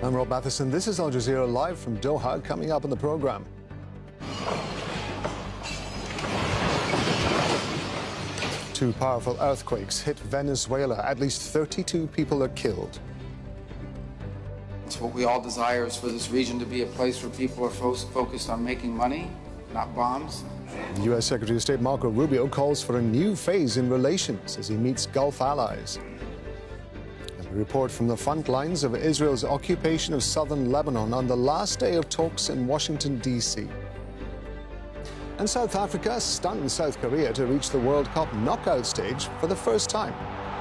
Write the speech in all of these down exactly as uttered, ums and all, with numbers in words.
I'm Rob Matheson. This is Al Jazeera Live from Doha. Coming up on the program. Two powerful earthquakes hit Venezuela. At least thirty-two people are killed. It's what we all desire is for this region to be a place where people are fo- focused on making money, not bombs. U S Secretary of State Marco Rubio calls for a new phase in relations as he meets Gulf allies. And a report from the front lines of Israel's occupation of southern Lebanon on the last day of talks in Washington, D C And South Africa stunned South Korea to reach the World Cup knockout stage for the first time.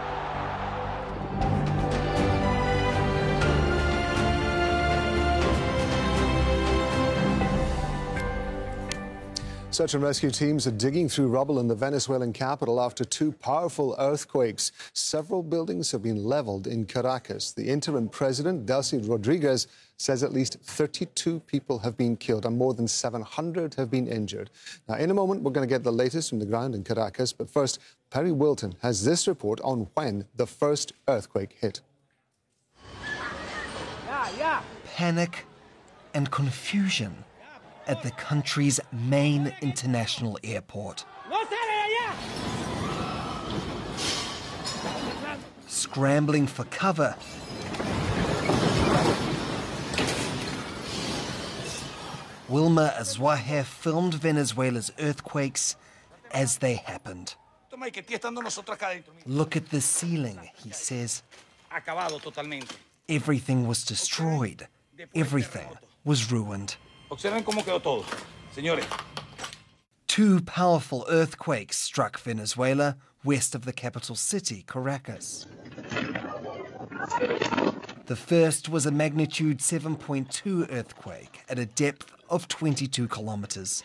Search and rescue teams are digging through rubble in the Venezuelan capital after two powerful earthquakes. Several buildings have been leveled in Caracas. The interim president, Delcy Rodriguez, says at least thirty-two people have been killed and more than seven hundred have been injured. Now, in a moment, we're going to get the latest from the ground in Caracas. But first, Perry Wilton has this report on when the first earthquake hit. Panic and confusion at the country's main international airport. Scrambling for cover, Wilmer Azuaje filmed Venezuela's earthquakes as they happened. Look at the ceiling, he says. Everything was destroyed. Everything was ruined. Two powerful earthquakes struck Venezuela west of the capital city, Caracas. The first was a magnitude seven point two earthquake at a depth of twenty-two kilometers.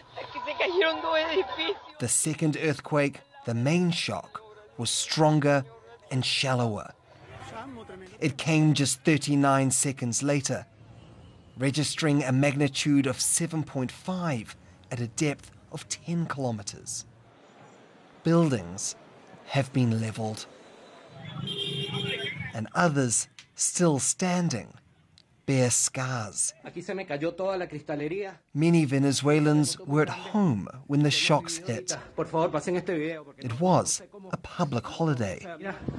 The second earthquake, the main shock, was stronger and shallower. It came just thirty-nine seconds later, registering a magnitude of seven point five at a depth of ten kilometers. Buildings have been leveled, and others still standing bear scars. Many Venezuelans were at home when the shocks hit. It was a public holiday.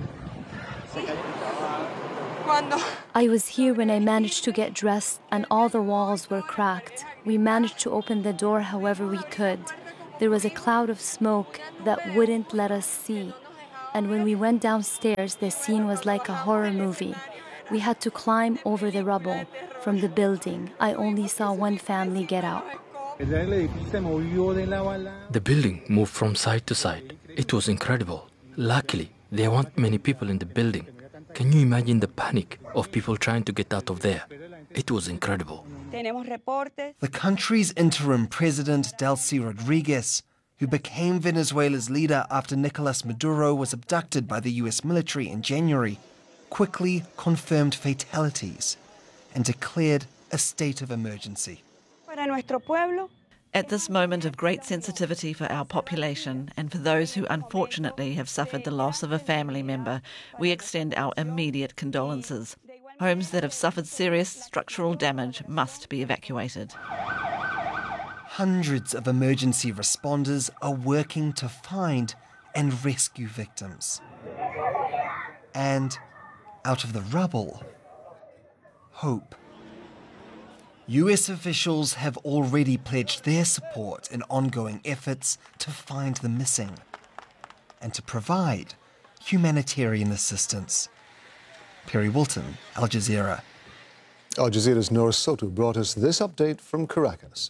I was here when I managed to get dressed and all the walls were cracked. We managed to open the door however we could. There was a cloud of smoke that wouldn't let us see. And when we went downstairs, the scene was like a horror movie. We had to climb over the rubble from the building. I only saw one family get out. The building moved from side to side. It was incredible. Luckily, there weren't many people in the building. Can you imagine the panic of people trying to get out of there? It was incredible. The country's interim president, Delcy Rodriguez, who became Venezuela's leader after Nicolas Maduro was abducted by the U S military in January, quickly confirmed fatalities and declared a state of emergency. At this moment of great sensitivity for our population and for those who unfortunately have suffered the loss of a family member, we extend our immediate condolences. Homes that have suffered serious structural damage must be evacuated. Hundreds of emergency responders are working to find and rescue victims. And out of the rubble, hope. U S officials have already pledged their support in ongoing efforts to find the missing and to provide humanitarian assistance. Perry Wilton, Al Jazeera. Al Jazeera's Noor Sotu brought us this update from Caracas.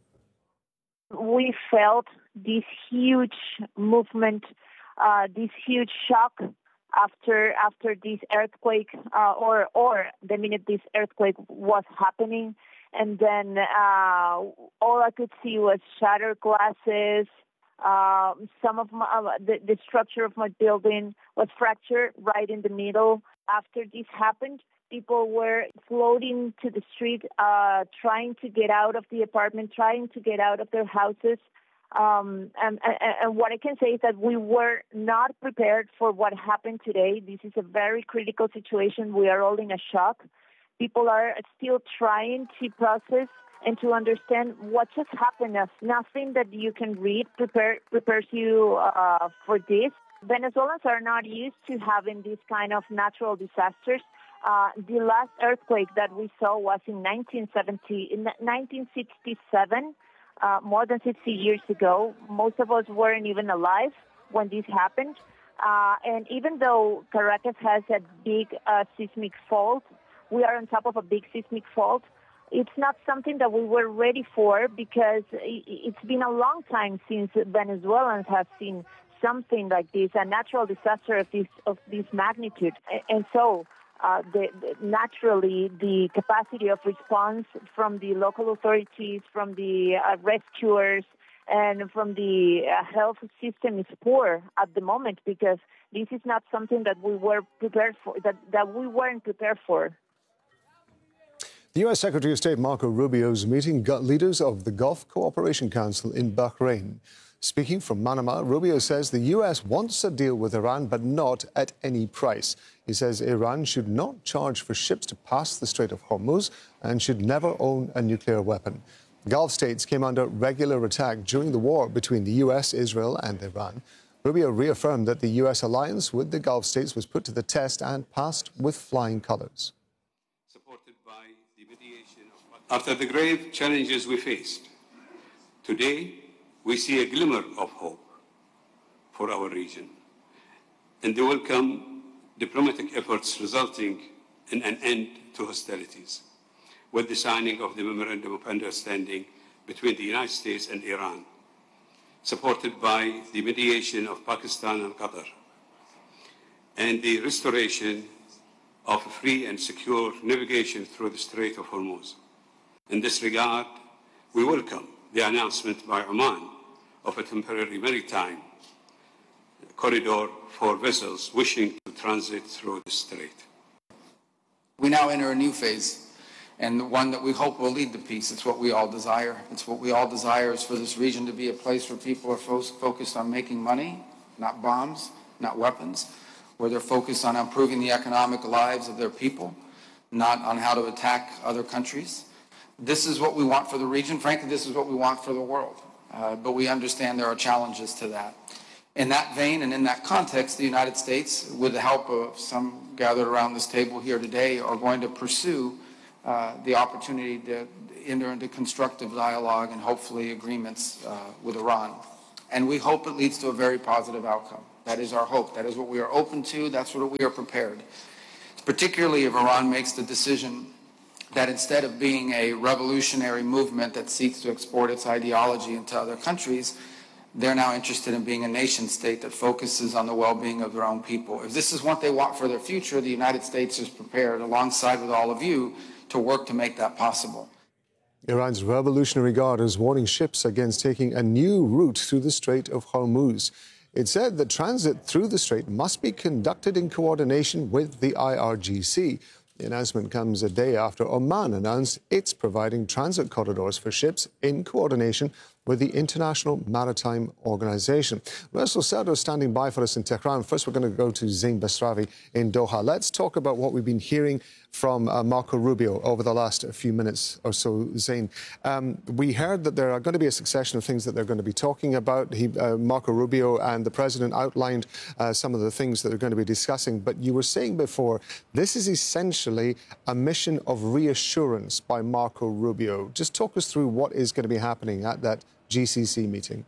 We felt this huge movement, uh, this huge shock after after this earthquake, uh, or or the minute this earthquake was happening. And then uh, all I could see was shattered glasses. Uh, some of my, uh, the, the structure of my building was fractured right in the middle. After this happened, people were floating to the street, uh, trying to get out of the apartment, trying to get out of their houses. Um, and, and, and what I can say is that we were not prepared for what happened today. This is a very critical situation. We are all in a shock. People are still trying to process and to understand what just happened. Nothing that you can read prepare, prepares you uh, for this. Venezuelans are not used to having these kind of natural disasters. Uh, the last earthquake that we saw was in nineteen seventy, in nineteen sixty-seven, uh, more than sixty years ago. Most of us weren't even alive when this happened. Uh, and even though Caracas has a big uh, seismic fault, we are on top of a big seismic fault. It's not something that we were ready for because it's been a long time since Venezuelans have seen something like this, a natural disaster of this of this magnitude. And so, uh, the, the, naturally, the capacity of response from the local authorities, from the uh, rescuers, and from the uh, health system is poor at the moment because this is not something that we were prepared for, that, that we weren't prepared for. The U S Secretary of State Marco Rubio is meeting leaders of the Gulf Cooperation Council in Bahrain. Speaking from Manama, Rubio says the U S wants a deal with Iran, but not at any price. He says Iran should not charge for ships to pass the Strait of Hormuz and should never own a nuclear weapon. Gulf states came under regular attack during the war between the U S, Israel and Iran. Rubio reaffirmed that the U S alliance with the Gulf states was put to the test and passed with flying colors. After the grave challenges we faced, today we see a glimmer of hope for our region and the welcome diplomatic efforts resulting in an end to hostilities with the signing of the Memorandum of Understanding between the United States and Iran, supported by the mediation of Pakistan and Qatar, and the restoration of free and secure navigation through the Strait of Hormuz. In this regard, we welcome the announcement by Oman of a temporary maritime corridor for vessels wishing to transit through the strait. We now enter a new phase, and one that we hope will lead to peace. It's what we all desire. It's what we all desire is for this region to be a place where people are fo- focused on making money, not bombs, not weapons, where they're focused on improving the economic lives of their people, not on how to attack other countries. This is what we want for the region. Frankly, this is what we want for the world. Uh, but we understand there are challenges to that. In that vein and in that context, the United States, with the help of some gathered around this table here today, are going to pursue uh, the opportunity to enter into constructive dialogue and hopefully agreements uh, with Iran. And we hope it leads to a very positive outcome. That is our hope. That is what we are open to. That's what we are prepared. Particularly if Iran makes the decision that instead of being a revolutionary movement that seeks to export its ideology into other countries, they're now interested in being a nation state that focuses on the well-being of their own people. If this is what they want for their future, the United States is prepared, alongside with all of you, to work to make that possible. Iran's Revolutionary Guard is warning ships against taking a new route through the Strait of Hormuz. It said that transit through the strait must be conducted in coordination with the I R G C. The announcement comes a day after Oman announced it's providing transit corridors for ships in coordination with the International Maritime Organization. Russell Serdo standing by for us in Tehran. First, we're going to go to Zain Basravi in Doha. Let's talk about what we've been hearing from uh, Marco Rubio over the last few minutes or so, Zain. Um, we heard that there are going to be a succession of things that they're going to be talking about. He, uh, Marco Rubio and the President outlined uh, some of the things that they're going to be discussing. But you were saying before, this is essentially a mission of reassurance by Marco Rubio. Just talk us through what is going to be happening at that G C C meeting.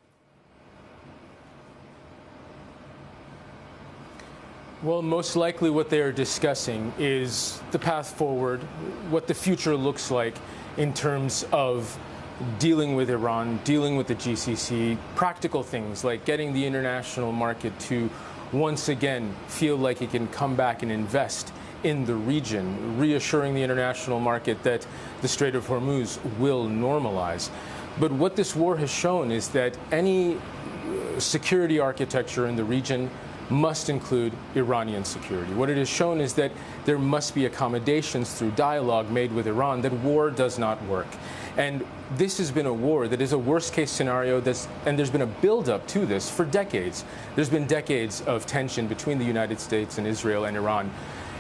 Well, most likely what they are discussing is the path forward, what the future looks like in terms of dealing with Iran, dealing with the G C C, practical things like getting the international market to once again feel like it can come back and invest in the region, reassuring the international market that the Strait of Hormuz will normalize. But what this war has shown is that any security architecture in the region must include Iranian security. What it has shown is that there must be accommodations through dialogue made with Iran, that war does not work. And this has been a war that is a worst-case scenario, that's, and there's been a build-up to this for decades. There's been decades of tension between the United States and Israel and Iran.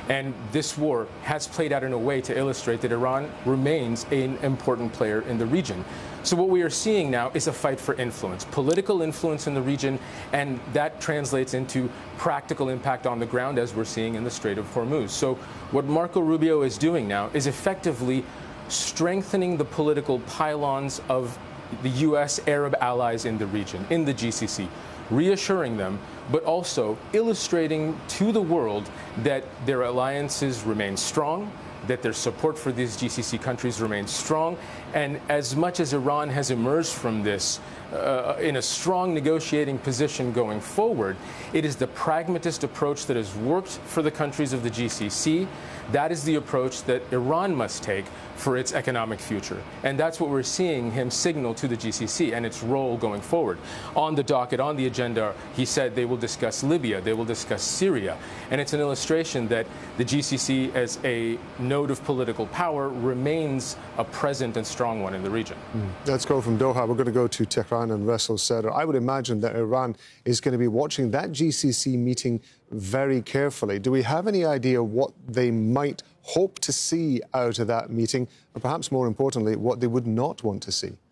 And this war has played out in a way to illustrate that Iran remains an important player in the region. So what we are seeing now is a fight for influence, political influence in the region, and that translates into practical impact on the ground, as we're seeing in the Strait of Hormuz. So what Marco Rubio is doing now is effectively strengthening the political pylons of the U S Arab allies in the region, in the G C C, reassuring them, but also illustrating to the world that their alliances remain strong, that their support for these G C C countries remains strong. And as much as Iran has emerged from this uh, in a strong negotiating position going forward, it is the pragmatist approach that has worked for the countries of the G C C. That is the approach that Iran must take for its economic future. And that's what we're seeing him signal to the G C C and its role going forward. On the docket, on the agenda, he said they will discuss Libya, they will discuss Syria. And it's an illustration that the G C C, as a node of political power, remains a present and strong one in the region. Mm. Let's go from Doha. We're going to go to Tehran and Russell Sadr. I would imagine that Iran is going to be watching that G C C meeting very carefully. Do we have any idea what they might hope to see out of that meeting, or perhaps more importantly, what they would not want to see?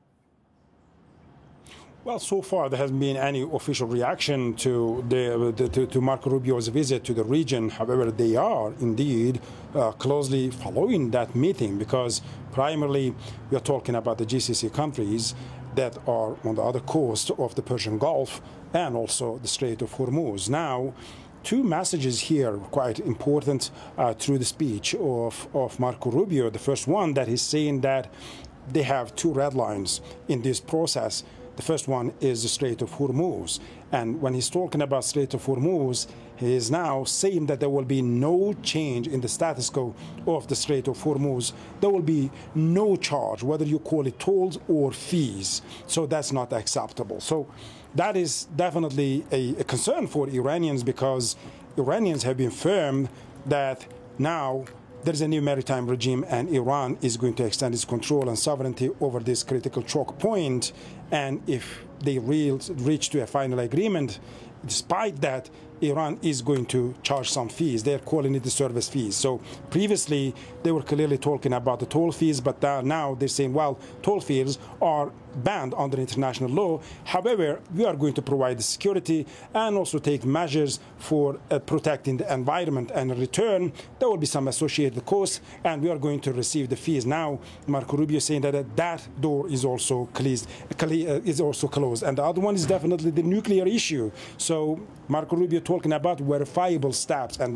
Well, so far there hasn't been any official reaction to the, the to, to Marco Rubio's visit to the region. However, they are indeed uh, closely following that meeting, because primarily we are talking about the G C C countries that are on the other coast of the Persian Gulf and also the Strait of Hormuz. Now, two messages here quite important uh, through the speech of, of Marco Rubio. The first one, that he's saying that they have two red lines in this process. The first one is the Strait of Hormuz. And when he's talking about Strait of Hormuz, he is now saying that there will be no change in the status quo of the Strait of Hormuz. There will be no charge, whether you call it tolls or fees. So that's not acceptable. So that is definitely a, a concern for Iranians, because Iranians have been firm that now there's a new maritime regime and Iran is going to extend its control and sovereignty over this critical choke point. And if they real, reach to a final agreement, despite that, Iran is going to charge some fees. They're calling it the service fees. So previously, they were clearly talking about the toll fees, but now they're saying, well, toll fees are banned under international law. However, we are going to provide the security and also take measures for uh, protecting the environment. And in return, there will be some associated costs, and we are going to receive the fees. Now, Marco Rubio is saying that that door is also closed, is also closed. And the other one is definitely the nuclear issue. So Marco Rubio talking about verifiable steps, and